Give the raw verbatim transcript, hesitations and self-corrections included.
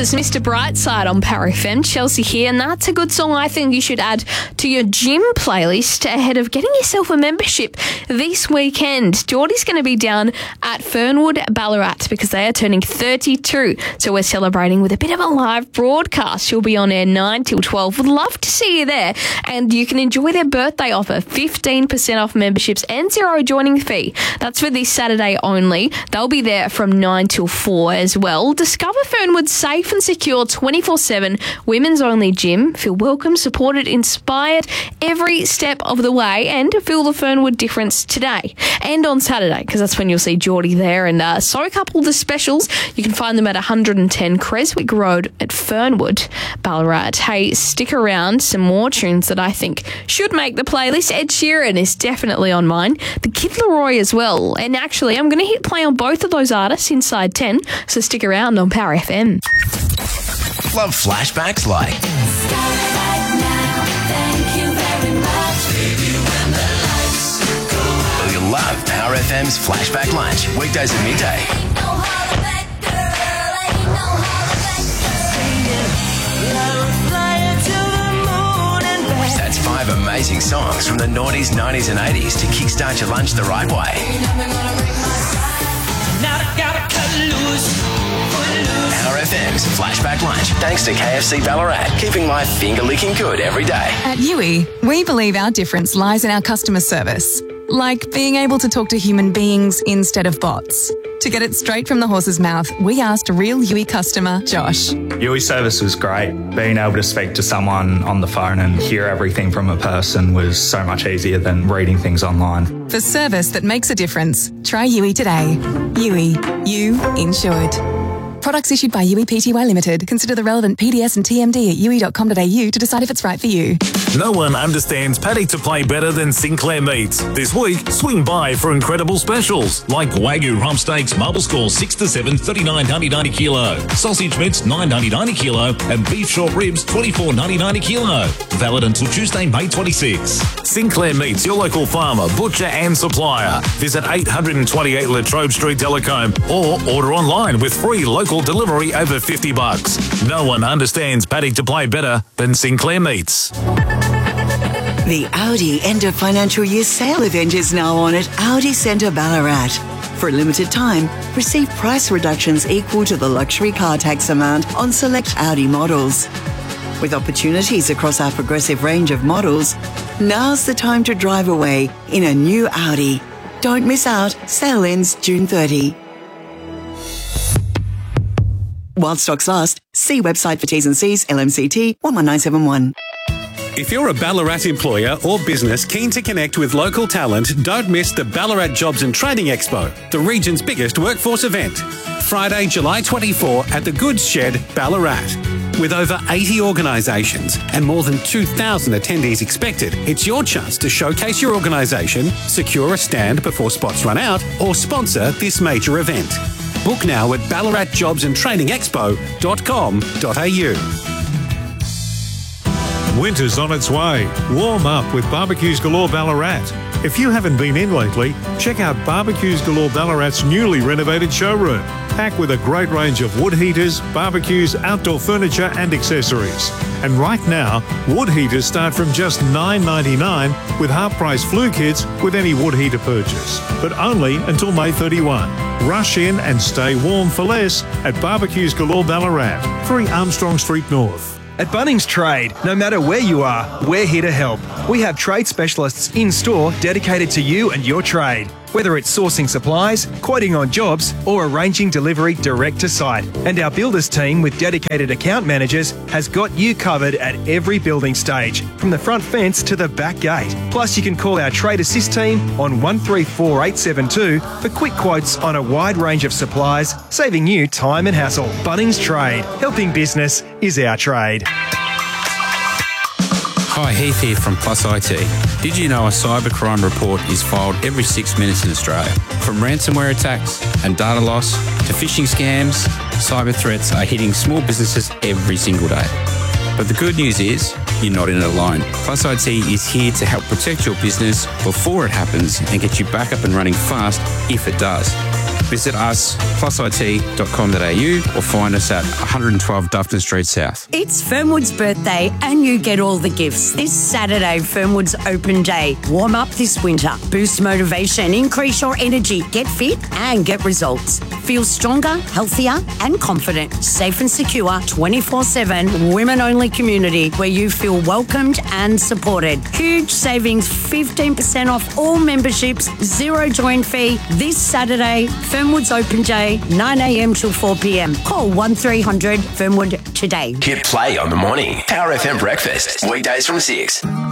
was Mister Brightside on Power F M. Chelsea here, and that's a good song I think you should add to your gym playlist ahead of getting yourself a membership this weekend. Geordie's going to be down at Fernwood, Ballarat, because they are turning thirty-two. So we're celebrating with a bit of a live broadcast. She'll be on air nine till twelve. Would love to see you there. And you can enjoy their birthday offer, fifteen percent off memberships and zero joining fee. That's for this Saturday only. They'll be there from nine till four as well. Discover Fernwood's safe and secure twenty-four seven women's only gym. Feel welcome, supported, inspired every step of the way, and feel the Fernwood difference today and on Saturday, because that's when you'll see Geordie there. And uh, soak up all the specials. You can find them at one ten Creswick Road at Fernwood, Ballarat. Hey, stick around. Some more tunes that I think should make the playlist. Ed Sheeran is definitely on mine. The Kid Laroi as well. And actually, I'm going to hit play on both of those artists inside ten, so stick around on Power F M. Love flashbacks like well, you love Power F M's Flashback Lunch, weekdays at midday. That's five amazing songs from the noughties, nineties and eighties to kickstart your lunch the right way. Power F M's Flashback Lunch, thanks to K F C Ballarat, keeping life finger-licking good every day. At U I, we believe our difference lies in our customer service, like being able to talk to human beings instead of bots. To get it straight from the horse's mouth, we asked real U I customer Josh. U I service was great. Being able to speak to someone on the phone and hear everything from a person was so much easier than reading things online. For service that makes a difference, try U I today. U I, you insured. Products issued by U I P T Y Limited. Consider the relevant P D S and T M D at u i dot com dot a u to decide if it's right for you. No one understands paddock to play better than Sinclair Meats. This week, swing by for incredible specials like Wagyu rump steaks, marble score six to seven, thirty-nine ninety-nine a kilo. Sausage mitts, nine ninety-nine a kilo. And beef short ribs, twenty-four ninety-nine a kilo. Valid until Tuesday, May twenty-sixth. Sinclair Meats, your local farmer, butcher and supplier. Visit eight twenty-eight Latrobe Street, Telecombe, or order online with free local delivery over fifty bucks. No one understands paddock to play better than Sinclair Meats. The Audi End of Financial Year sale event is now on at Audi Centre Ballarat. For a limited time, receive price reductions equal to the luxury car tax amount on select Audi models. With opportunities across our progressive range of models, now's the time to drive away in a new Audi. Don't miss out. Sale ends June thirtieth. While stocks last, see website for T's and C's, L M C T one one nine seven one. If you're a Ballarat employer or business keen to connect with local talent, don't miss the Ballarat Jobs and Training Expo, the region's biggest workforce event. Friday, July twenty-fourth at the Goods Shed, Ballarat. With over eighty organisations and more than two thousand attendees expected, it's your chance to showcase your organisation, secure a stand before spots run out, or sponsor this major event. Book now at ballarat jobs and training expo dot com dot a u. Winter's on its way. Warm up with Barbecues Galore Ballarat. If you haven't been in lately, check out Barbecues Galore Ballarat's newly renovated showroom. Packed with a great range of wood heaters, barbecues, outdoor furniture and accessories. And right now, wood heaters start from just nine ninety-nine with half-price flue kits with any wood heater purchase. But only until May thirty-first. Rush in and stay warm for less at Barbecues Galore Ballarat, three Armstrong Street North. At Bunnings Trade, no matter where you are, we're here to help. We have trade specialists in-store dedicated to you and your trade. Whether it's sourcing supplies, quoting on jobs, or arranging delivery direct to site. And our builders team with dedicated account managers has got you covered at every building stage, from the front fence to the back gate. Plus, you can call our Trade Assist team on one three four eight seven two for quick quotes on a wide range of supplies, saving you time and hassle. Bunnings Trade. Helping business is our trade. Hi, Heath here from Plus I T. Did you know a cybercrime report is filed every six minutes in Australia? From ransomware attacks and data loss to phishing scams, cyber threats are hitting small businesses every single day. But the good news is, you're not in it alone. Plus I T is here to help protect your business before it happens and get you back up and running fast if it does. Visit us, plus I T dot com dot a u, or find us at one twelve Dufton Street South. It's Fernwood's birthday and you get all the gifts. This Saturday, Fernwood's Open Day. Warm up this winter. Boost motivation, increase your energy, get fit and get results. Feel stronger, healthier and confident. Safe and secure, twenty-four seven, women-only community where you feel welcomed and supported. Huge savings, fifteen percent off all memberships, zero join fee. This Saturday, Fernwood's Open Day, nine a m till four p m. Call one three hundred Fernwood today. Hit play on the morning. Power F M breakfast. Weekdays from six.